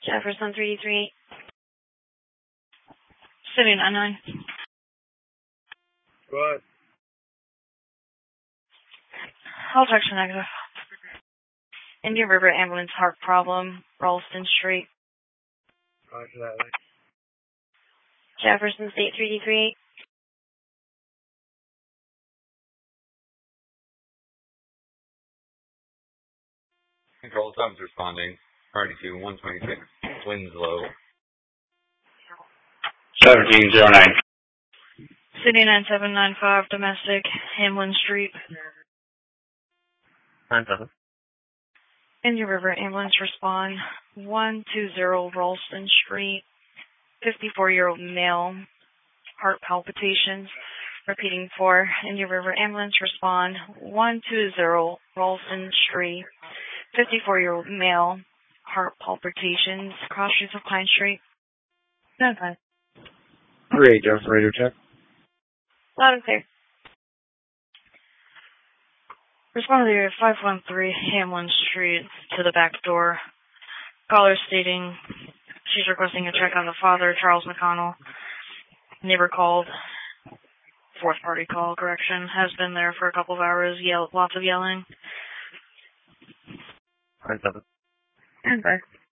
Jefferson 338. City 99. What? All section negative. Indian River ambulance heart problem, Ralston Street. Roger that. Jefferson State 338. Control Thumbs responding. Party to 126. Winslow. 1709. City 9795, domestic, Hamlin Street. 97. Indian River ambulance respond, 120 Ralston Street. 54-year-old male, heart palpitations. Repeating for Indian River ambulance respond, 120 Ralston Street. 54-year-old male, heart palpitations. Cross streets of Pine Street. 95. 3-8, Jefferson radio check. Loud and clear. Respond to the 513 Hamlin Street to the back door. Caller stating she's requesting a check on the father, Charles McConnell. Neighbor called. Fourth party call, correction. Has been there for a couple of hours. Lots of yelling. 97. And bye.